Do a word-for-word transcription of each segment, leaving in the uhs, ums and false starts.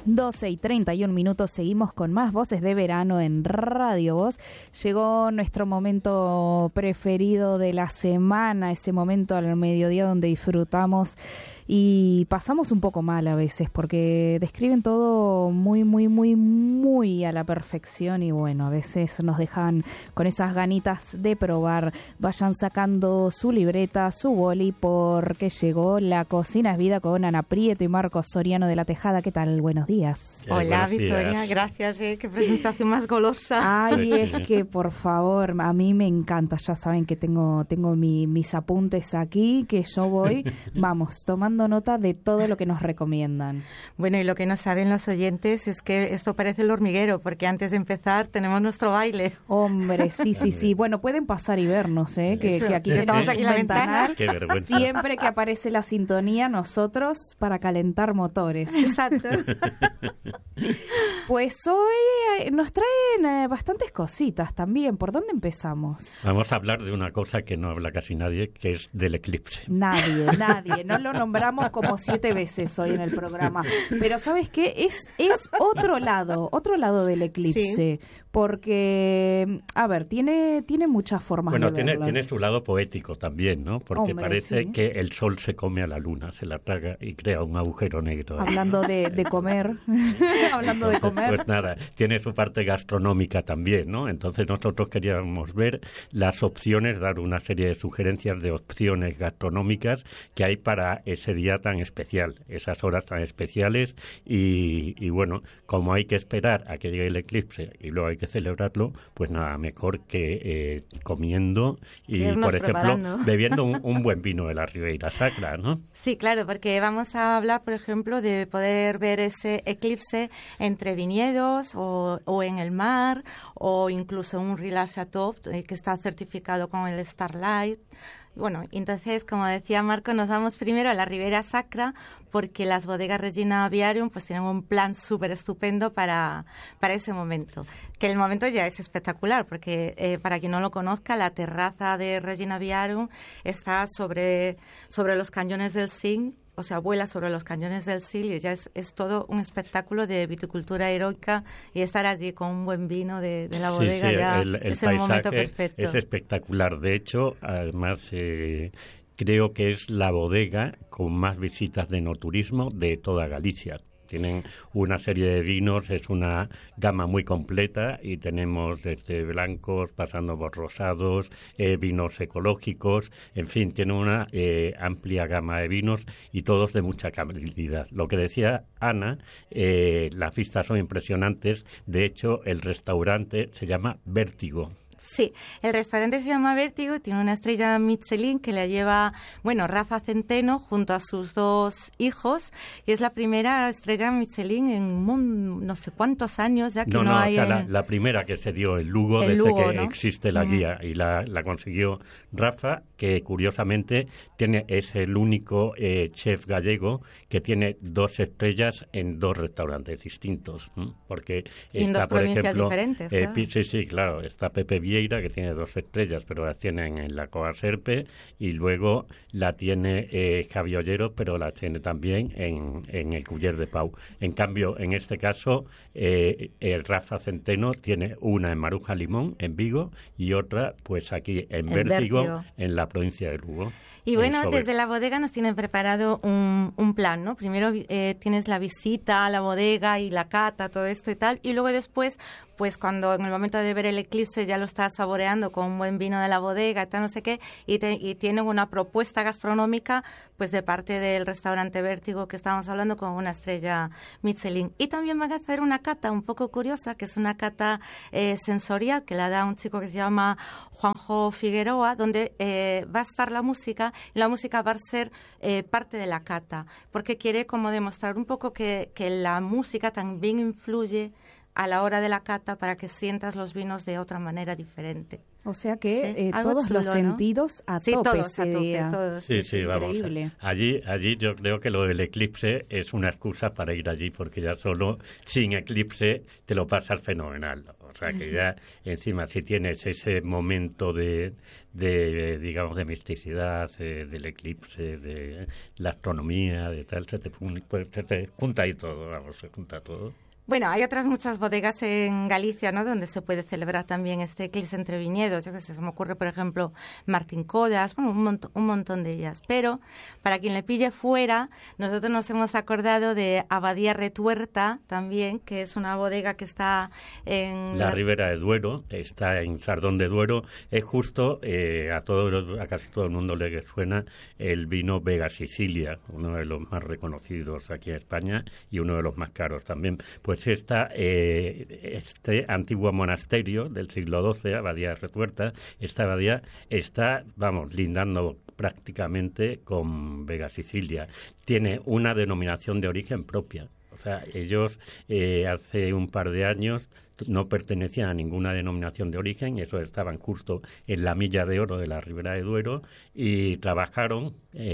doce y treinta y un minutos, seguimos con más Voces de Verano en Radio Voz. Llegó nuestro momento preferido de la semana, ese momento al mediodía donde disfrutamos y pasamos un poco mal a veces porque describen todo muy, muy, muy, muy a la perfección y bueno, a veces nos dejan con esas ganitas de probar. Vayan sacando su libreta, su boli, porque llegó La Cocina es Vida con Ana Prieto y Marcos Soriano de La Tejada. ¿Qué tal? Buenos días. Eh, Hola, buenos Victoria, días. Gracias. Eh, qué presentación más golosa. Ay, es que por favor, a mí me encanta. Ya saben que tengo, tengo mi, mis apuntes aquí, que yo voy, vamos, tomando nota de todo lo que nos recomiendan. Bueno, y lo que no saben los oyentes es que esto parece el hormiguero, porque antes de empezar tenemos nuestro baile. Hombre, sí, sí, sí. Bueno, pueden pasar y vernos, ¿eh? Que, que aquí estamos aquí en la ventana. Qué vergüenza. Siempre que aparece la sintonía, nosotros para calentar motores. Exacto. Pues hoy eh, nos traen eh, bastantes cositas también. ¿Por dónde empezamos? Vamos a hablar de una cosa que no habla casi nadie, que es del eclipse. Nadie, nadie. No lo nombramos como siete veces hoy en el programa. Pero ¿sabes qué? Es, es otro lado, otro lado del eclipse. Sí. Porque, a ver, tiene, tiene muchas formas bueno, de verlo. Bueno, tiene, tiene su lado poético también, ¿no? Porque Hombre, parece sí. que el sol se come a la luna, se la traga y crea un agujero negro. Hablando de, de comer. Hablando de comer. Pues nada, tiene su parte gastronómica también, ¿no? Entonces nosotros queríamos ver las opciones, dar una serie de sugerencias de opciones gastronómicas que hay para ese día tan especial, esas horas tan especiales y, y bueno, como hay que esperar a que llegue el eclipse y luego hay que celebrarlo, pues nada mejor que eh, comiendo y, por ejemplo, bebiendo un, un buen vino de la Ribeira Sacra, ¿no? Sí, claro, porque vamos a hablar, por ejemplo, de poder ver ese eclipse entre viñedos o, o en el mar o incluso un Rilas Chateau eh, que está certificado con el Starlight. Bueno, entonces, como decía Marco, nos vamos primero a la Ribeira Sacra porque las bodegas Regina Aviarium pues tienen un plan súper estupendo para, para ese momento. Que el momento ya es espectacular porque, eh, para quien no lo conozca, la terraza de Regina Aviarium está sobre, sobre los cañones del Sil, o sea, vuela sobre los cañones del Sil y ya es, es todo un espectáculo de viticultura heroica y estar allí con un buen vino de, de la bodega sí, sí, ya el, el es el momento perfecto. Es espectacular. De hecho, además, eh, creo que es la bodega con más visitas de enoturismo de toda Galicia. Tienen una serie de vinos, es una gama muy completa y tenemos desde blancos, pasando por rosados, eh, vinos ecológicos, en fin, tiene una eh, amplia gama de vinos y todos de mucha calidad. Lo que decía Ana, eh, las vistas son impresionantes, de hecho el restaurante se llama Vértigo. Sí, el restaurante se llama Vértigo y tiene una estrella Michelin que la lleva, bueno, Rafa Centeno junto a sus dos hijos y es la primera estrella Michelin en un, no sé cuántos años ya que no, no, no no hay... o sea, en... la, la primera que se dio en Lugo el desde Lugo, que ¿no? existe la uh-huh. guía y la, la consiguió Rafa, que curiosamente tiene es el único eh, chef gallego que tiene dos estrellas en dos restaurantes distintos, ¿m? Porque y en está, dos por provincias ejemplo, diferentes, eh, claro. sí, sí, claro, está Pepe Vieira, que tiene dos estrellas, pero las tienen en la Coa Serpe, y luego la tiene eh, Javi Ollero, pero la tiene también en, en el Culler de Pau. En cambio, en este caso, eh, el Rafa Centeno tiene una en Maruja Limón, en Vigo, y otra, pues aquí en, en Vértigo, Vértigo, en la provincia de Lugo. Y bueno, desde la bodega nos tienen preparado un, un plan, ¿no? Primero eh, tienes la visita a la bodega y la cata, todo esto y tal, y luego después, pues cuando en el momento de ver el eclipse ya lo estás saboreando con un buen vino de la bodega y tal, no sé qué, y, te, y tienen una propuesta gastronómica, pues de parte del restaurante Vértigo que estábamos hablando con una estrella Michelin. Y también van a hacer una cata un poco curiosa, que es una cata eh, sensorial, que la da un chico que se llama Juanjo Figueroa, donde eh, va a estar la música, y la música va a ser eh, parte de la cata, porque quiere como demostrar un poco que, que la música también influye a la hora de la cata para que sientas los vinos de otra manera diferente. O sea que Sí, eh, algo todos chulo, los ¿no? sentidos a Sí, tope todos ese a tope, día. todos. Sí, sí, vamos. Increíble. Allí, allí yo creo que lo del eclipse es una excusa para ir allí, porque ya solo sin eclipse te lo pasas fenomenal. O sea que ya encima si tienes ese momento de, de digamos, de misticidad, de, del eclipse, de la astronomía, de tal, se te, pues, se te junta ahí todo, vamos, se junta todo. Bueno, hay otras muchas bodegas en Galicia, ¿no?, donde se puede celebrar también este eclipse entre viñedos. Yo que sé, se me ocurre, por ejemplo, Martín Codas, bueno, un, mont- un montón de ellas. Pero, para quien le pille fuera, nosotros nos hemos acordado de Abadía Retuerta también, que es una bodega que está en... La, la... Ribera de Duero, está en Sardón de Duero. Es justo, eh, a, todo, a casi todo el mundo le suena el vino Vega Sicilia, uno de los más reconocidos aquí en España y uno de los más caros también. Pues Esta, eh, este antiguo monasterio del siglo doce, Abadía Retuerta, esta abadía está, vamos, lindando prácticamente con Vega Sicilia. Tiene una denominación de origen propia. O sea, ellos eh, hace un par de años no pertenecían a ninguna denominación de origen, eso estaban justo en la milla de oro de la Ribera de Duero y trabajaron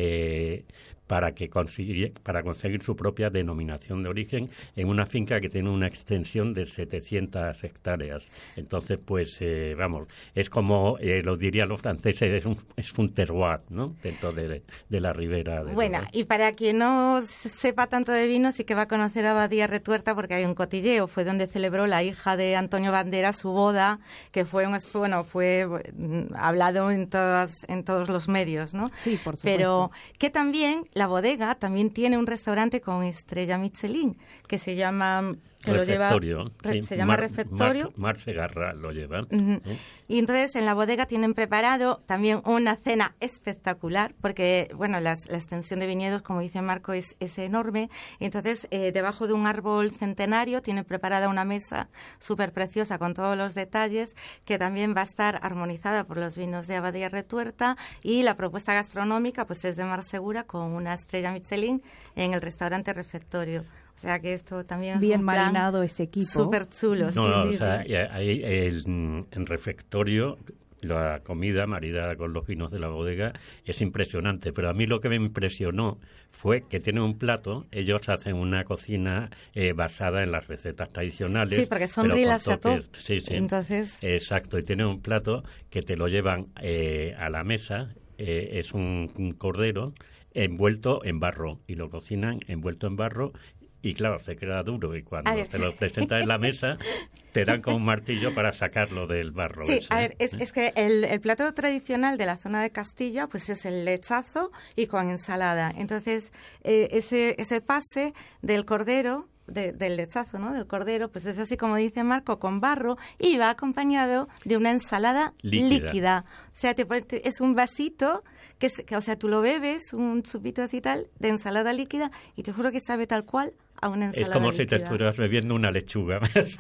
eh, para que consigue, para conseguir su propia denominación de origen en una finca que tiene una extensión de setecientas hectáreas. Entonces, pues, eh, vamos, es como, eh, lo dirían los franceses, es un, es un terroir, ¿no?, dentro de, de la Ribera de Bueno, Duero. y para quien no sepa tanto de vino, sí que va a conocer Abadía Retuerta porque hay un cotilleo. Fue donde celebró la hija de Antonio Banderas su boda, que fue un bueno fue hablado en todas en todos los medios, ¿no? Sí, por supuesto. Pero que también la bodega también tiene un restaurante con estrella Michelin que se llama que Refectorio, lo lleva, sí. se llama Mar, Refectorio. Mar, Mar Segarra lo lleva. Uh-huh. ¿Sí? Y entonces en la bodega tienen preparado también una cena espectacular, porque bueno, las, la extensión de viñedos, como dice Marco, es, es enorme. Y entonces eh, debajo de un árbol centenario tienen preparada una mesa súper preciosa con todos los detalles, que también va a estar armonizada por los vinos de Abadía Retuerta, y la propuesta gastronómica pues es de Mar Segura con una estrella Michelin en el restaurante Refectorio. O sea que esto también bien es un plan marinado ese equipo. súper chulo. No, sí, no, sí, o sea, sí. Ahí el, en Refectorio la comida maridada con los vinos de la bodega es impresionante, pero a mí lo que me impresionó fue que tiene un plato, ellos hacen una cocina eh, basada en las recetas tradicionales. Sí, porque son rilas a todo. Sí, sí. Entonces... Exacto, y tiene un plato que te lo llevan eh, a la mesa, eh, es un, un cordero envuelto en barro, y lo cocinan envuelto en barro. Y claro, se queda duro y cuando te lo presentas en la mesa te dan con un martillo para sacarlo del barro. Sí, ese, a ver, es, ¿eh? es que el, el plato tradicional de la zona de Castilla pues es el lechazo y con ensalada. Entonces, eh, ese, ese pase del cordero, de, del lechazo, ¿no?, del cordero, pues es así como dice Marco, con barro, y va acompañado de una ensalada líquida. líquida. O sea, te, te, es un vasito, que, es, que, o sea, tú lo bebes, un chupito así tal, de ensalada líquida, y te juro que sabe tal cual a una ensalada Es como líquida. si te estuvieras bebiendo una lechuga.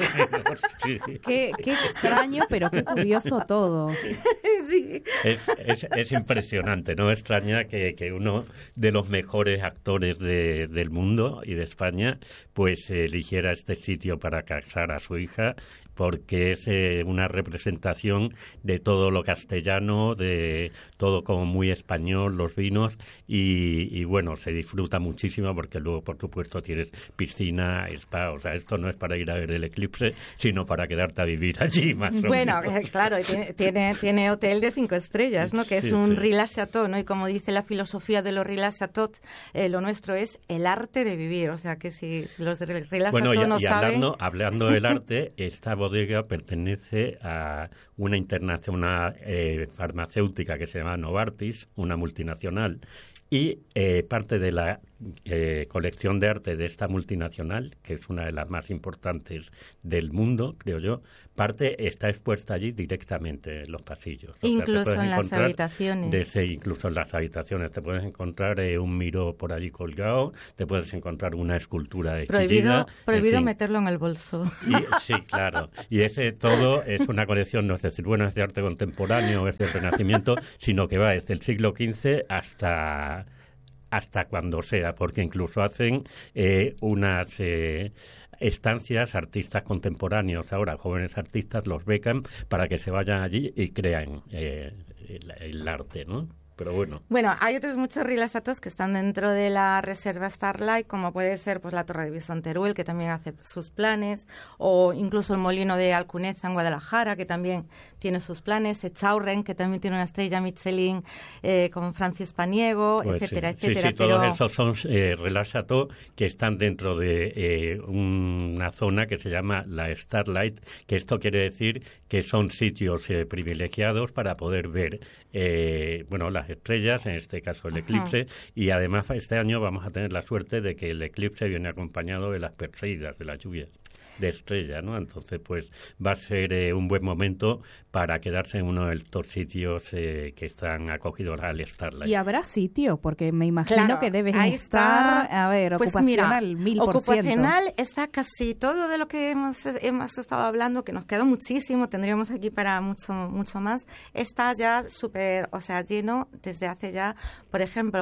Sí. Qué, qué extraño, pero qué curioso todo. Sí. Es, es, es impresionante, ¿no? Extraña que, que uno de los mejores actores de, del mundo y de España pues eh, eligiera este sitio para casar a su hija, porque es eh, una representación de todo lo castellano, de todo como muy español, los vinos, y, y bueno, se disfruta muchísimo porque luego, por supuesto, tienes piscina, spa, o sea, esto no es para ir a ver el eclipse, sino para quedarte a vivir allí, más bueno, o menos. Eh, claro, tiene, tiene, tiene hotel de cinco estrellas, ¿no?, que es sí, un sí. Relax Chateau, ¿no?, y como dice la filosofía de los Relax Chateau, eh, lo nuestro es el arte de vivir, o sea, que si, si los de Relax Bueno, Chateau y, no y saben... hablando, hablando del arte, esta bodega pertenece a una internacional eh, farmacéutica que se llama Novartis, una multinacional, y eh, parte de la eh, colección de arte de esta multinacional, que es una de las más importantes del mundo, creo yo, parte está expuesta allí directamente en los pasillos. O Incluso sea, en las habitaciones. Desde, incluso en las habitaciones. Te puedes encontrar eh, un miró por allí colgado, te puedes encontrar una escultura de Prohibido, Chillida, prohibido en fin. meterlo en el bolso. Y, sí, claro. Y ese todo es una colección, no es decir, bueno, es de arte contemporáneo, es del Renacimiento, sino que va desde el siglo quince hasta... hasta cuando sea, porque incluso hacen eh, unas eh, estancias, artistas contemporáneos, ahora jóvenes artistas, los becan para que se vayan allí y crean eh, el, el arte, ¿no? Pero bueno. Bueno, hay otros muchos rilasatos que están dentro de la reserva Starlight, como puede ser pues la Torre de Bison Teruel, que también hace sus planes, o incluso el Molino de Alcuneza en Guadalajara, que también tiene sus planes, Echaurren, que también tiene una estrella Michelin eh, con Francis Paniego, pues etcétera, sí. etcétera. Sí, sí, pero... todos esos son eh, rilasatos que están dentro de eh, una zona que se llama la Starlight, que esto quiere decir que son sitios eh, privilegiados para poder ver, eh, bueno, las estrellas, en este caso el eclipse, Ajá. y además este año vamos a tener la suerte de que el eclipse viene acompañado de las perseidas, de las lluvias de estrella, ¿no? Entonces, pues va a ser eh, un buen momento para quedarse en uno de estos sitios eh, que están acogidos al Starlight. ¿Y habrá sitio? Porque me imagino claro, que deben ahí estar, está, a ver, pues ocupacional, mira, mil por ciento. Ocupacional está casi todo de lo que hemos, hemos estado hablando, que nos quedó muchísimo, tendríamos aquí para mucho mucho más, está ya súper, o sea, lleno desde hace ya, por ejemplo,